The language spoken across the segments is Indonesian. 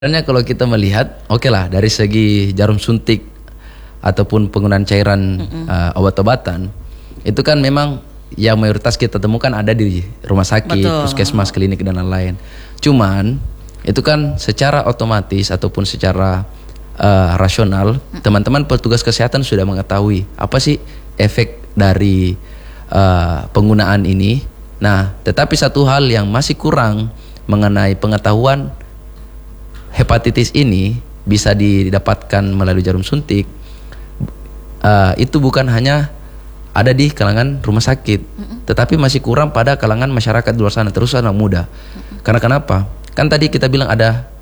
Sebenarnya kalau kita melihat, oke lah dari segi jarum suntik ataupun penggunaan cairan obat-obatan, itu kan memang yang mayoritas kita temukan ada di rumah sakit, Betul. puskesmas, klinik dan lain-lain. Cuman itu kan secara otomatis ataupun secara rasional, teman-teman petugas kesehatan sudah mengetahui apa sih efek dari penggunaan ini. Nah, tetapi satu hal yang masih kurang mengenai pengetahuan hepatitis ini bisa didapatkan melalui jarum suntik, itu bukan hanya ada di kalangan rumah sakit, tetapi masih kurang pada kalangan masyarakat di luar sana, terus anak muda. Karena kenapa? Kan tadi kita bilang ada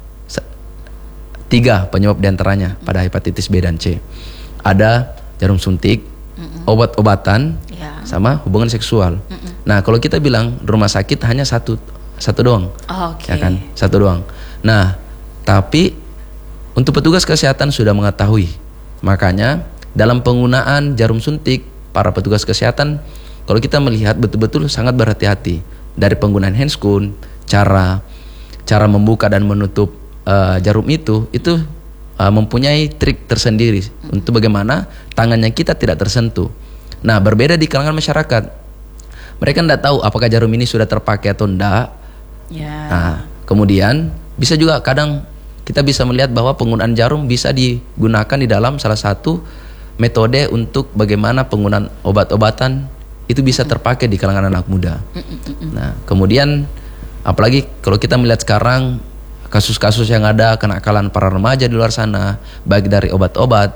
3 penyebab diantaranya pada hepatitis B dan C. Ada jarum suntik, obat-obatan, sama hubungan seksual. Nah, kalau kita bilang rumah sakit hanya satu doang, ya kan, satu doang. Nah, tapi untuk petugas kesehatan sudah mengetahui. Makanya dalam penggunaan jarum suntik, para petugas kesehatan kalau kita melihat betul-betul sangat berhati-hati dari penggunaan handscoon, cara membuka dan menutup jarum itu mempunyai trik tersendiri untuk bagaimana tangannya kita tidak tersentuh. Nah, berbeda di kalangan masyarakat. Mereka tidak tahu apakah jarum ini sudah terpakai atau tidak. Nah, kemudian bisa juga kadang kita bisa melihat bahwa penggunaan jarum bisa digunakan di dalam salah satu metode untuk bagaimana penggunaan obat-obatan itu bisa terpakai di kalangan anak muda. Nah, kemudian apalagi kalau kita melihat sekarang kasus-kasus yang ada kenakalan para remaja di luar sana, baik dari obat-obat,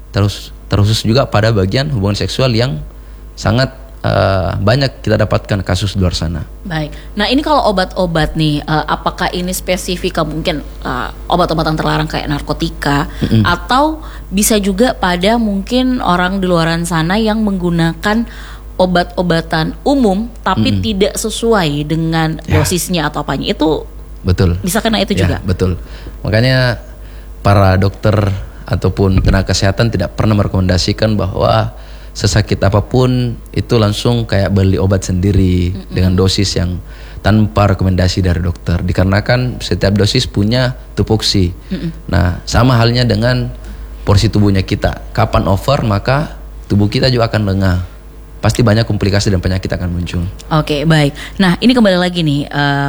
terus juga pada bagian hubungan seksual yang sangat banyak kita dapatkan kasus di luar sana. Baik. Nah, ini kalau obat-obat nih, apakah ini spesifik mungkin obat-obatan terlarang kayak narkotika, atau bisa juga pada mungkin orang di luaran sana yang menggunakan obat-obatan umum tapi tidak sesuai dengan dosisnya atau apanya, itu betul. Bisa kena itu juga. Betul. Makanya para dokter ataupun tenaga kesehatan tidak pernah merekomendasikan bahwa sesakit apapun itu langsung kayak beli obat sendiri dengan dosis yang tanpa rekomendasi dari dokter, dikarenakan setiap dosis punya tupoksi. Nah, sama halnya dengan porsi tubuhnya kita. Kapan over maka tubuh kita juga akan lengah. Pasti banyak komplikasi dan penyakit akan muncul. Oke, baik. Nah, ini kembali lagi nih,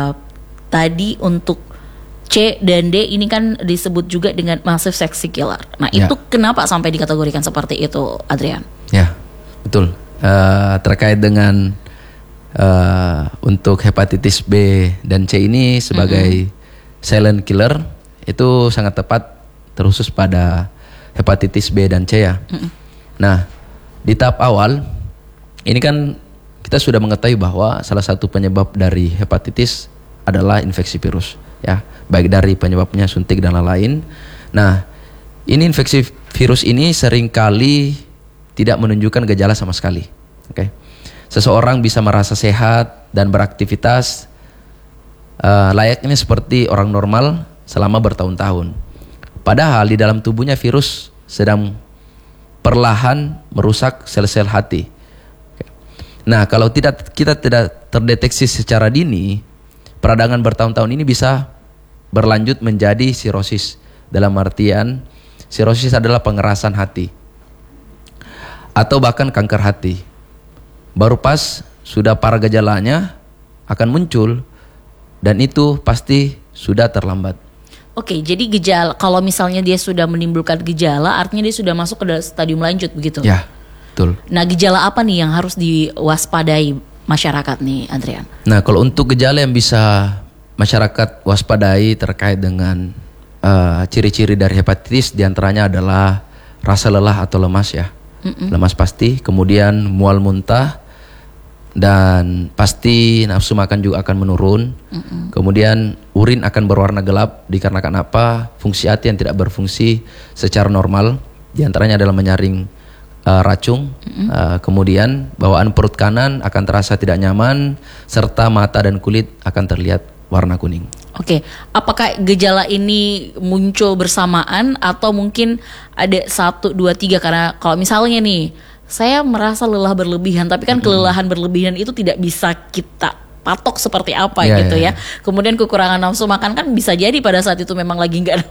tadi untuk C dan D ini kan disebut juga dengan massive sexy killer. Nah, itu kenapa sampai dikategorikan seperti itu, Adrian? Ya, betul. Terkait dengan untuk hepatitis B dan C ini sebagai silent killer, itu sangat tepat terkhusus pada hepatitis B dan C ya. Nah, di tahap awal ini kan kita sudah mengetahui bahwa salah satu penyebab dari hepatitis adalah infeksi virus, ya, baik dari penyebabnya suntik dan lain-lain. Nah, ini infeksi virus ini seringkali tidak menunjukkan gejala sama sekali. Seseorang bisa merasa sehat dan beraktivitas layaknya seperti orang normal selama bertahun-tahun. Padahal di dalam tubuhnya virus sedang perlahan merusak sel-sel hati. Nah, kalau kita tidak terdeteksi secara dini, peradangan bertahun-tahun ini bisa berlanjut menjadi sirosis. Dalam artian sirosis adalah pengerasan hati atau bahkan kanker hati. Baru pas sudah para gejalanya akan muncul, dan itu pasti sudah terlambat. Oke, jadi gejala, kalau misalnya dia sudah menimbulkan gejala, artinya dia sudah masuk ke stadium lanjut begitu? Ya, betul. Nah, gejala apa nih yang harus diwaspadai masyarakat nih, Adrian? Nah, kalau untuk gejala yang bisa masyarakat waspadai terkait dengan ciri-ciri dari hepatitis, diantaranya adalah rasa lelah atau lemas ya. Lemas pasti, kemudian mual muntah, dan pasti nafsu makan juga akan menurun. Kemudian urin akan berwarna gelap dikarenakan apa? Fungsi hati yang tidak berfungsi secara normal, diantaranya adalah menyaring racun. Kemudian bawaan perut kanan akan terasa tidak nyaman, serta mata dan kulit akan terlihat warna kuning. Oke, apakah gejala ini muncul bersamaan atau mungkin ada 1, 2, 3? Karena kalau misalnya nih, saya merasa lelah berlebihan, tapi kan kelelahan berlebihan itu tidak bisa kita patok seperti apa Iya, gitu iya, ya. Kemudian kekurangan nafsu makan kan bisa jadi pada saat itu memang lagi nggak